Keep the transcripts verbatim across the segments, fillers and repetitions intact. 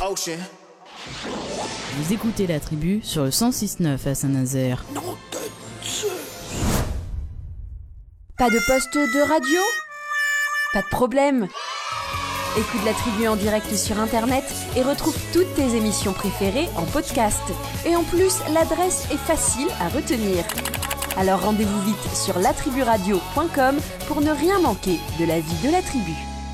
ocean. Vous écoutez La Tribu sur le cent six neuf à Saint-Nazaire. Pas de poste de radio ? Pas de problème. Écoute La Tribu en direct sur Internet et retrouve toutes tes émissions préférées en podcast. Et en plus, l'adresse est facile à retenir. Alors rendez-vous vite sur la tribu radio point com pour ne rien manquer de la vie de la tribu.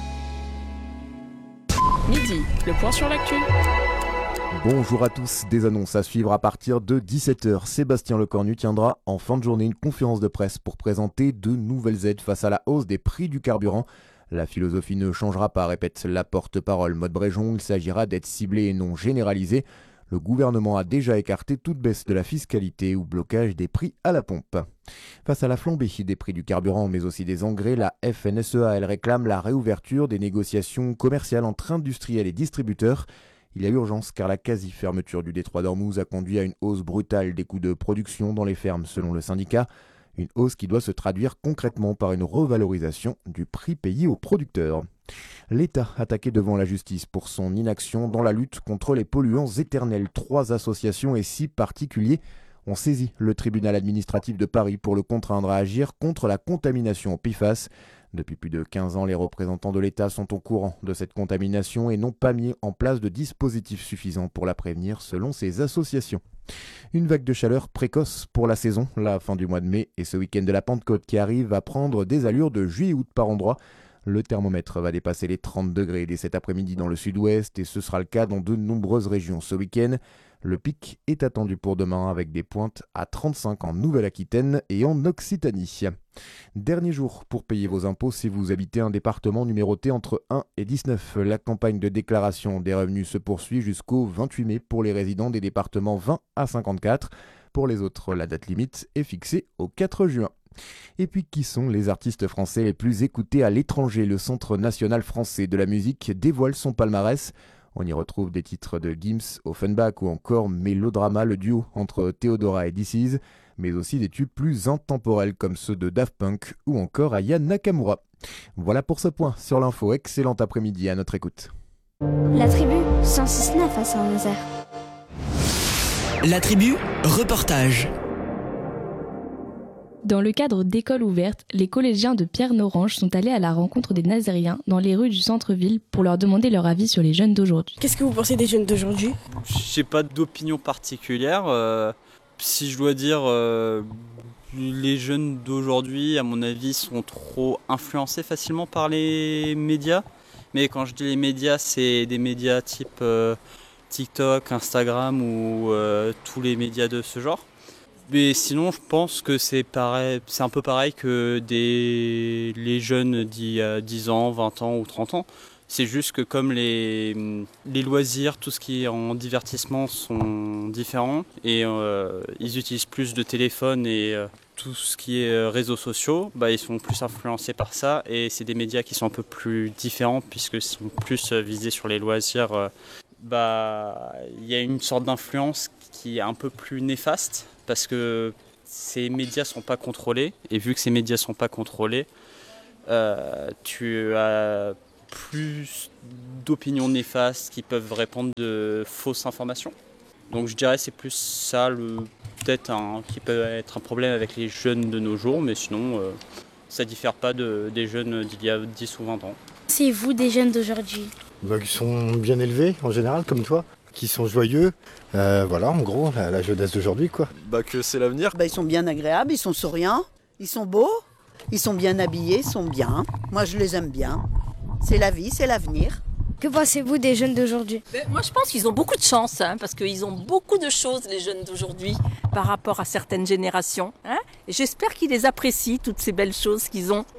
Midi, le point sur l'actu. Bonjour à tous, des annonces à suivre à partir de dix-sept heures. Sébastien Lecornu tiendra en fin de journée une conférence de presse pour présenter de nouvelles aides face à la hausse des prix du carburant. La philosophie ne changera pas, répète la porte-parole Maude Bréjon. Il s'agira d'être ciblé et non généralisé. Le gouvernement a déjà écarté toute baisse de la fiscalité ou blocage des prix à la pompe. Face à la flambée des prix du carburant mais aussi des engrais, la F N S E A elle réclame la réouverture des négociations commerciales entre industriels et distributeurs. Il y a urgence car la quasi-fermeture du détroit d'Ormuz a conduit à une hausse brutale des coûts de production dans les fermes selon le syndicat. Une hausse qui doit se traduire concrètement par une revalorisation du prix payé aux producteurs. L'État attaqué devant la justice pour son inaction dans la lutte contre les polluants éternels. Trois associations et six particuliers ont saisi le tribunal administratif de Paris pour le contraindre à agir contre la contamination au P F A S. Depuis plus de quinze ans, les représentants de l'État sont au courant de cette contamination et n'ont pas mis en place de dispositifs suffisants pour la prévenir, selon ces associations. Une vague de chaleur précoce pour la saison, la fin du mois de mai et ce week-end de la Pentecôte qui arrive va prendre des allures de juillet-août par endroit. Le thermomètre va dépasser les trente degrés dès cet après-midi dans le sud-ouest et ce sera le cas dans de nombreuses régions ce week-end. Le pic est attendu pour demain avec des pointes à trente-cinq en Nouvelle-Aquitaine et en Occitanie. Dernier jour pour payer vos impôts si vous habitez un département numéroté entre un et dix-neuf. La campagne de déclaration des revenus se poursuit jusqu'au vingt-huit mai pour les résidents des départements vingt à cinquante-quatre. Pour les autres, la date limite est fixée au quatre juin. Et puis qui sont les artistes français les plus écoutés à l'étranger ? Le Centre national français de la musique dévoile son palmarès. On y retrouve des titres de Gims, Offenbach ou encore Mélodrama, le duo entre Theodora et This Is, mais aussi des tubes plus intemporels comme ceux de Daft Punk ou encore Aya Nakamura. Voilà pour ce point sur l'info. Excellent après-midi à notre écoute. La Tribu, cent six neuf à Saint-Nazaire. La Tribu, reportage. Dans le cadre d'écoles ouvertes, les collégiens de Pierre-Norange sont allés à la rencontre des Nazériens dans les rues du centre-ville pour leur demander leur avis sur les jeunes d'aujourd'hui. Qu'est-ce que vous pensez des jeunes d'aujourd'hui ? J'ai pas d'opinion particulière. Euh, si je dois dire, euh, les jeunes d'aujourd'hui, à mon avis, sont trop influencés facilement par les médias. Mais quand je dis les médias, c'est des médias type euh, TikTok, Instagram ou euh, tous les médias de ce genre. Mais sinon, je pense que c'est pareil, c'est un peu pareil que des, les jeunes d'il y a dix ans, vingt ans ou trente ans. C'est juste que comme les, les loisirs, tout ce qui est en divertissement sont différents et euh, ils utilisent plus de téléphone et euh, tout ce qui est réseaux sociaux, bah, ils sont plus influencés par ça et c'est des médias qui sont un peu plus différents puisqu'ils sont plus visés sur les loisirs. Euh, bah, il y a une sorte d'influence qui est un peu plus néfaste parce que ces médias sont pas contrôlés et vu que ces médias sont pas contrôlés, euh, tu as plus d'opinions néfastes qui peuvent répandre de fausses informations. Donc je dirais que c'est plus ça le, peut-être un, qui peut être un problème avec les jeunes de nos jours, mais sinon euh, ça diffère pas de, des jeunes d'il y a dix ou vingt ans. C'est vous des jeunes d'aujourd'hui ? Bah, qui sont bien élevés en général comme toi, qui sont joyeux, euh, voilà en gros la, la jeunesse d'aujourd'hui quoi. Bah que c'est l'avenir. Bah ils sont bien agréables, ils sont souriants, ils sont beaux, ils sont bien habillés, ils sont bien. Moi je les aime bien. C'est la vie, c'est l'avenir. Que pensez-vous des jeunes d'aujourd'hui ? Ben, moi je pense qu'ils ont beaucoup de chance, hein, parce qu'ils ont beaucoup de choses les jeunes d'aujourd'hui par rapport à certaines générations. Hein, et j'espère qu'ils les apprécient, toutes ces belles choses qu'ils ont.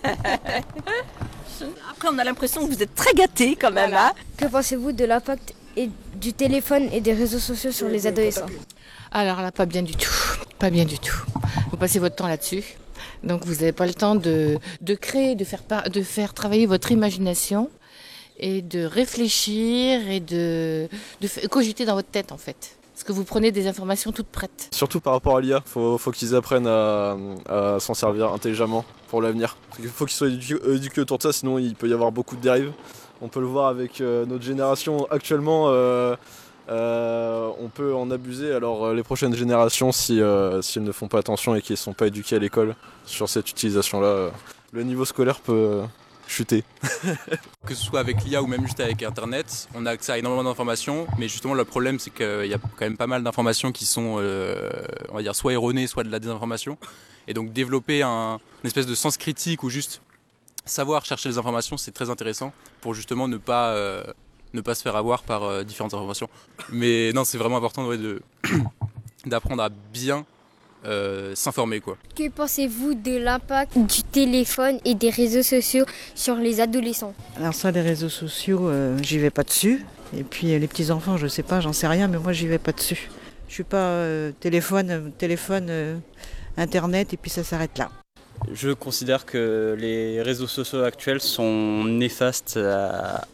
Après on a l'impression que vous êtes très gâtés quand même. Hein. Que pensez-vous de l'impact et du téléphone et des réseaux sociaux sur les adolescents ? Alors là, pas bien du tout. Pas bien du tout. Vous passez votre temps là-dessus. Donc vous n'avez pas le temps de, de créer, de faire, de faire travailler votre imagination et de réfléchir et de, de cogiter dans votre tête en fait. Parce que vous prenez des informations toutes prêtes. Surtout par rapport à l'I A, il faut, faut qu'ils apprennent à, à s'en servir intelligemment pour l'avenir. Il faut qu'ils soient éduqués, éduqués autour de ça, sinon il peut y avoir beaucoup de dérives. On peut le voir avec euh, notre génération actuellement. Euh, euh, on peut en abuser. Alors euh, les prochaines générations, si, euh, si elles ne font pas attention et qu'elles ne sont pas éduquées à l'école sur cette utilisation-là, euh, le niveau scolaire peut euh, chuter. Que ce soit avec l'I A ou même juste avec Internet, on a accès à énormément d'informations, mais justement le problème c'est qu'il y a quand même pas mal d'informations qui sont euh, on va dire soit erronées, soit de la désinformation. Et donc développer un, une espèce de sens critique ou juste savoir chercher les informations, c'est très intéressant pour justement ne pas, euh, ne pas se faire avoir par euh, différentes informations. Mais non, c'est vraiment important ouais, de, d'apprendre à bien euh, s'informer, quoi. Que pensez-vous de l'impact du téléphone et des réseaux sociaux sur les adolescents? Alors ça, les réseaux sociaux, euh, j'y vais pas dessus. Et puis les petits-enfants, je sais pas, j'en sais rien, mais moi j'y vais pas dessus. Je suis pas euh, téléphone, euh, téléphone, euh, internet, et puis ça s'arrête là. Je considère que les réseaux sociaux actuels sont néfastes à,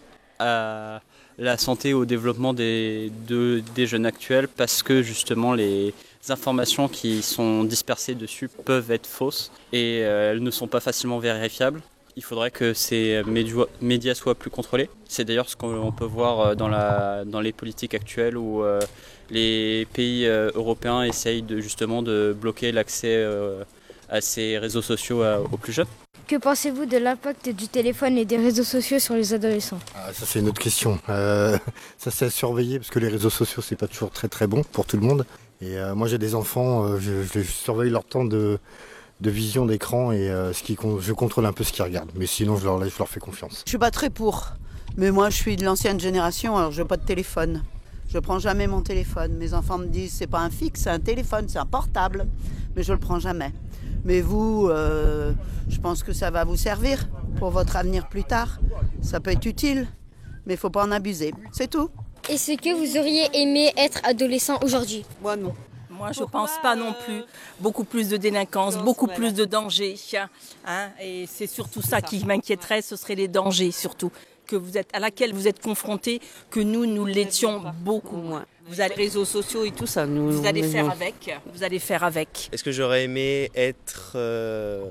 à la santé et au développement des, de, des jeunes actuels parce que justement les informations qui sont dispersées dessus peuvent être fausses et euh, elles ne sont pas facilement vérifiables. Il faudrait que ces médias soient plus contrôlés. C'est d'ailleurs ce qu'on peut voir dans, la, dans les politiques actuelles où euh, les pays euh, européens essayent de, justement de bloquer l'accès euh, à ces réseaux sociaux à, aux plus jeunes. Que pensez-vous de l'impact du téléphone et des réseaux sociaux sur les adolescents? Ah, ça c'est une autre question. Euh, ça c'est à surveiller parce que les réseaux sociaux c'est pas toujours très très bon pour tout le monde. Et euh, moi j'ai des enfants, euh, je, je surveille leur temps de, de vision d'écran et euh, ce qui, je contrôle un peu ce qu'ils regardent. Mais sinon je leur, je leur fais confiance. Je suis pas très pour, mais moi je suis de l'ancienne génération, alors je n'ai pas de téléphone. Je prends jamais mon téléphone. Mes enfants me disent c'est pas un fixe, c'est un téléphone, c'est un portable, mais je le prends jamais. Mais vous, euh, je pense que ça va vous servir pour votre avenir plus tard. Ça peut être utile, mais il ne faut pas en abuser. C'est tout. Est-ce que vous auriez aimé être adolescent aujourd'hui? Moi, non. Moi, je ne pense pas non plus. Beaucoup plus de délinquance, beaucoup plus de dangers. Hein, et c'est surtout ça qui m'inquiéterait, ce serait les dangers surtout. Que vous êtes, à laquelle vous êtes confrontés, que nous, nous l'étions beaucoup moins. Vous allez, les réseaux sociaux et tout ça, nous, vous allez nous, faire nous. avec. Vous allez faire avec. Est-ce que j'aurais aimé être euh,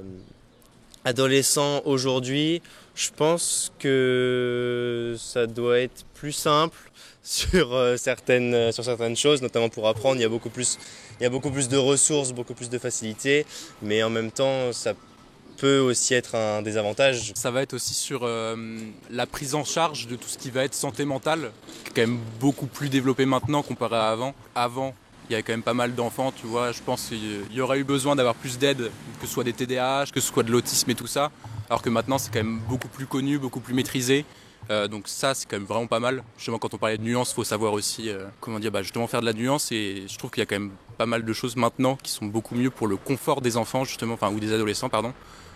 adolescent aujourd'hui? Je pense que ça doit être plus simple sur euh, certaines sur certaines choses, notamment pour apprendre. Il y a beaucoup plus, il y a beaucoup plus de ressources, beaucoup plus de facilités, mais en même temps, ça peut aussi être un désavantage. Ça va être aussi sur euh, la prise en charge de tout ce qui va être santé mentale, qui est quand même beaucoup plus développé maintenant comparé à avant. Avant, il y avait quand même pas mal d'enfants, tu vois, je pense qu'il y aurait eu besoin d'avoir plus d'aide, que ce soit des T D A H, que ce soit de l'autisme et tout ça, alors que maintenant c'est quand même beaucoup plus connu, beaucoup plus maîtrisé. Euh, donc ça c'est quand même vraiment pas mal. Justement quand on parlait de nuances, il faut savoir aussi euh, comment dire, bah, justement faire de la nuance et je trouve qu'il y a quand même pas mal de choses maintenant qui sont beaucoup mieux pour le confort des enfants justement, enfin ou des adolescents pardon.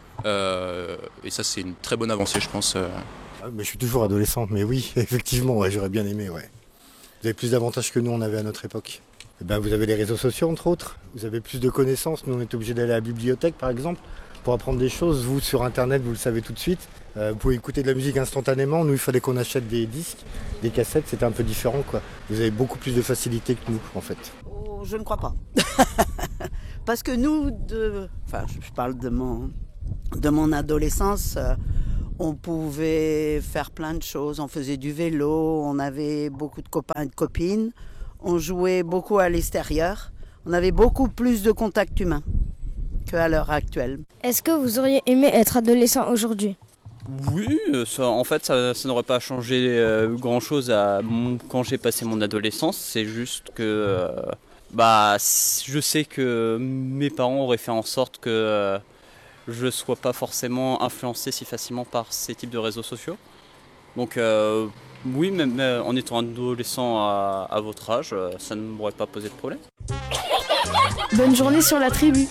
Euh, et ça c'est une très bonne avancée je pense. Euh... Ah, mais je suis toujours adolescente, mais oui, effectivement, ouais, j'aurais bien aimé. Ouais. Vous avez plus d'avantages que nous on avait à notre époque. Et ben, vous avez les réseaux sociaux entre autres, vous avez plus de connaissances, nous on est obligés d'aller à la bibliothèque par exemple pour apprendre des choses, vous sur internet vous le savez tout de suite, euh, vous pouvez écouter de la musique instantanément, nous il fallait qu'on achète des disques, des cassettes, c'était un peu différent quoi. Vous avez beaucoup plus de facilité que nous en fait. Oh, je ne crois pas. Parce que nous, de... enfin je parle de mon, de mon adolescence, euh, on pouvait faire plein de choses, on faisait du vélo, on avait beaucoup de copains et de copines, on jouait beaucoup à l'extérieur, on avait beaucoup plus de contact humain qu'à l'heure actuelle. Est-ce que vous auriez aimé être adolescent aujourd'hui? Oui, ça, en fait ça, ça n'aurait pas changé euh, grand chose à mon, quand j'ai passé mon adolescence, c'est juste que euh, bah, je sais que mes parents auraient fait en sorte que euh, je ne sois pas forcément influencé si facilement par ces types de réseaux sociaux. Donc euh, oui, même en étant adolescent à, à votre âge, ça ne m'aurait pas posé de problème. Bonne journée sur la tribu.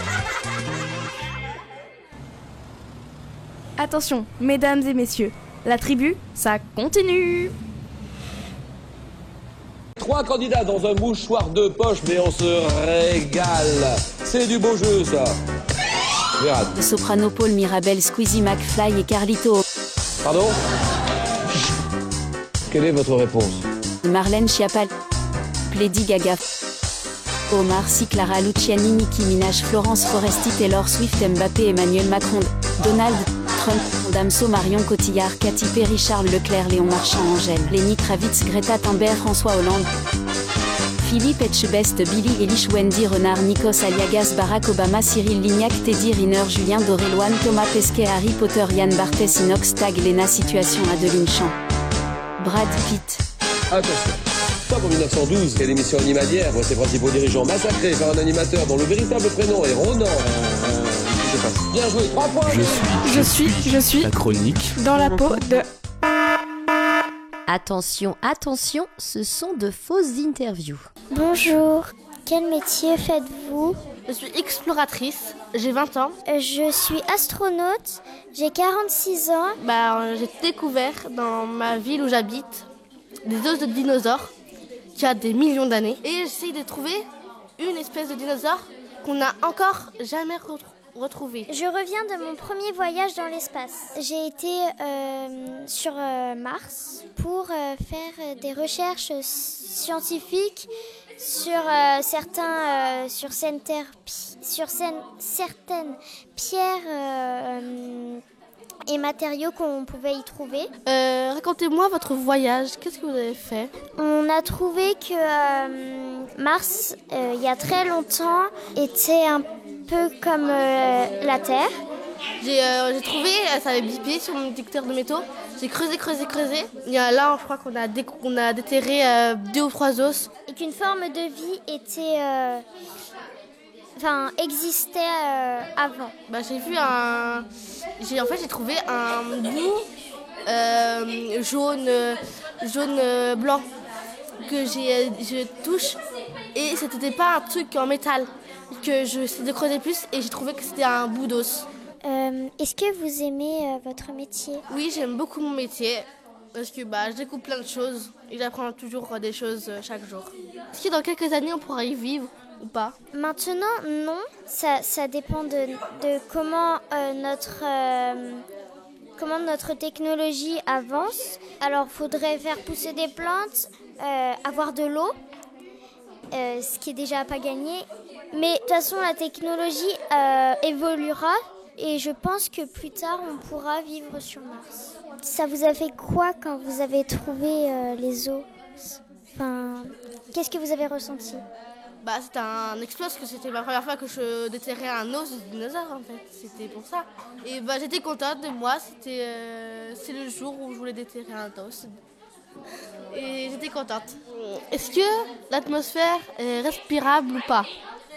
Attention, mesdames et messieurs, la tribu, ça continue. Trois candidats dans un mouchoir de poche, mais on se régale. C'est du beau jeu, ça. Regarde. Soprano Paul Mirabel, Squeezie McFly et Carlito. Pardon? Quelle est votre réponse? Marlène Schiappa, Lady Gaga, Omar Sy, Clara Luciani, Nicki Minaj, Florence Foresti, Taylor Swift, Mbappé, Emmanuel Macron, Donald Trump. Damso, Marion Cotillard, Katy Perry, Charles Leclerc, Léon Marchand, Angèle, Lenny Kravitz, Greta Thunberg, François Hollande, Philippe Etchebest, Billy Eilish, Wendy Renard, Nikos Aliagas, Barack Obama, Cyril Lignac, Teddy Riner, Julien Doré-Loane, Thomas Pesquet, Harry Potter, Yann Barthès, Inox Tag, Lena Situation, Adeline Champ, Brad Pitt. Attention, Top en mille neuf cent douze, quelle émission animalière voit ses principaux dirigeants massacrés par un animateur dont le véritable prénom est Ronan. Bien joué, trois points. Je suis, Je suis, je suis la chronique dans la peau de... Attention, attention, ce sont de fausses interviews. Bonjour, quel métier faites-vous? Je suis exploratrice, j'ai vingt ans. Je suis astronaute, j'ai quarante-six ans. Bah, j'ai découvert dans ma ville où j'habite des os de dinosaures qui a des millions d'années. Et j'essaye de trouver une espèce de dinosaure qu'on n'a encore jamais retrouvée. Retrouvé. Je reviens de mon premier voyage dans l'espace. J'ai été euh, sur euh, Mars pour euh, faire des recherches scientifiques sur euh, certains euh, sur, terre, sur certaines pierres euh, et matériaux qu'on pouvait y trouver. Euh, racontez-moi votre voyage. Qu'est-ce que vous avez fait? On a trouvé que euh, Mars, euh, il y a très longtemps, était un peu comme euh, la Terre. J'ai, euh, j'ai trouvé, ça avait bipé sur mon détecteur de métaux. J'ai creusé, creusé, creusé. Il y a là, je crois qu'on a, dé- on a déterré euh, deux ou trois os. Et qu'une forme de vie était, euh, enfin, existait euh, avant. Bah, j'ai vu un, j'ai en fait j'ai trouvé un bout euh, jaune, jaune euh, blanc que j'ai, je touche et c'était pas un truc en métal. Que je sais de creuser plus et j'ai trouvé que c'était un bout d'os. Euh, est-ce que vous aimez euh, votre métier? Oui, j'aime beaucoup mon métier parce que bah, je découvre plein de choses et j'apprends toujours des choses euh, chaque jour. Est-ce que dans quelques années on pourra y vivre ou pas? Maintenant, non. Ça, ça dépend de, de comment, euh, notre, euh, comment notre technologie avance. Alors, il faudrait faire pousser des plantes, euh, avoir de l'eau, euh, ce qui est déjà pas gagné. Mais de toute façon, la technologie euh, évoluera et je pense que plus tard, on pourra vivre sur Mars. Ça vous a fait quoi quand vous avez trouvé euh, les os? Enfin, qu'est-ce que vous avez ressenti? Bah, c'était un exploit parce que c'était ma première fois que je déterrais un os de dinosaure en fait. C'était pour ça. Et bah, j'étais contente de moi. C'était euh, c'est le jour où je voulais déterrer un os. Et j'étais contente. Est-ce que l'atmosphère est respirable ou pas?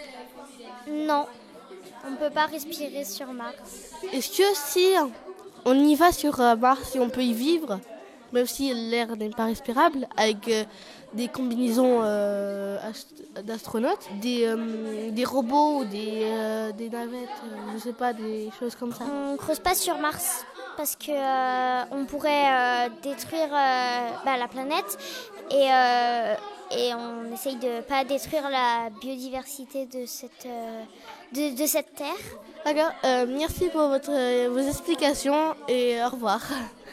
Non, on ne peut pas respirer sur Mars. Est-ce que si on y va sur Mars, si on peut y vivre, même si l'air n'est pas respirable, avec euh, des combinaisons euh, d'astronautes, des, euh, des robots ou des, euh, des navettes, euh, je sais pas, des choses comme ça? On ne creuse pas sur Mars parce qu'on euh, pourrait euh, détruire euh, bah, la planète et... Euh, Et on essaye de ne pas détruire la biodiversité de cette, euh, de, de cette terre. D'accord, euh, merci pour votre, euh, vos explications et au revoir.